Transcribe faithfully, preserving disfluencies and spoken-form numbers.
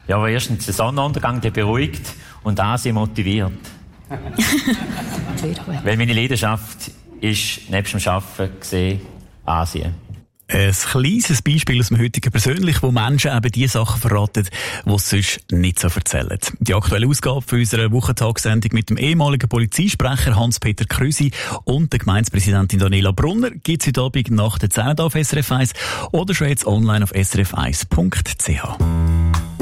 Ja, aber erstens der Sonnenuntergang, der beruhigt und Asien motiviert. Weil meine Leidenschaft ist, nebst dem Arbeiten gesehen, Asien. Ein kleines Beispiel aus dem heutigen Persönlich, wo Menschen eben die Sachen verraten, die sie sonst nicht so erzählen. Die aktuelle Ausgabe für unsere Wochentagssendung mit dem ehemaligen Polizeisprecher Hans-Peter Krüsi und der Gemeindepräsidentin Daniela Brunner gibt es heute Abend nach der zehn auf S R F eins oder schon jetzt online auf s r f eins punkt c h.